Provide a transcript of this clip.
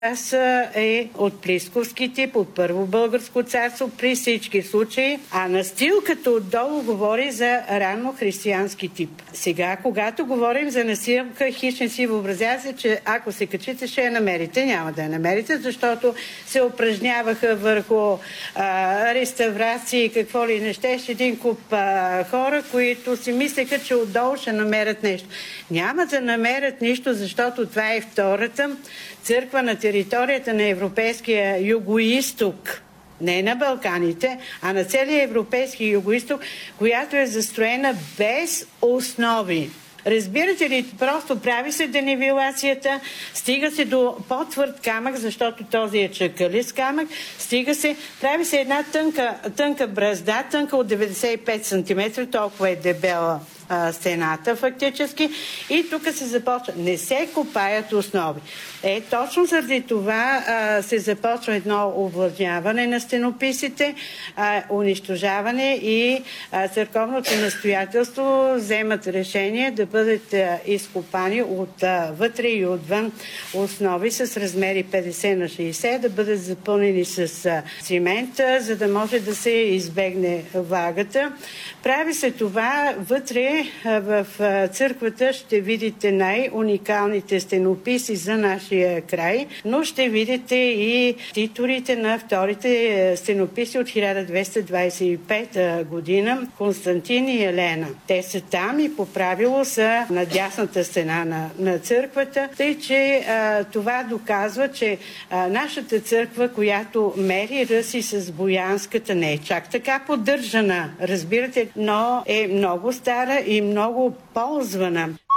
е от плисковски тип, от Първо българско царство при всички случаи, а настилката отдолу говори за ранно християнски тип. Сега, когато говорим за настилка хищен си, въобразя се, че ако се качите, ще я намерите. Няма да я намерите, защото се упражняваха върху реставрации, какво ли не щеше, един куп хора, които си мислеха, че отдолу ще намерят нещо. Няма да намерят нищо, защото това е втората църква на територията на европейския югоизток, не на Балканите, а на целия европейски югоизток, която е застроена без основи. Разбирате ли, просто прави се денивелацията, стига се до по-твърд камък, защото този е чакалист камък, прави се една тънка бразда, тънка от 95 см, толкова е дебела стената фактически, и тук се започва. Не се копаят основи. Точно заради това се започва едно овладняване на стенописите, унищожаване, и църковното настоятелство вземат решение да бъдат изкопани от вътре и отвън основи с размери 50 на 60, да бъдат запълнени с цимент, за да може да се избегне влагата. Прави се това вътре. В църквата ще видите най-уникалните стенописи за нашия край, но ще видите и титулите на вторите стенописи от 1225 година, Константин и Елена. Те са там и по правило са на дясната стена на църквата, тъй че това доказва, че нашата църква, която мери ръси с боянската, не е чак така поддържана, разбирате, но е много стара и много ползвана.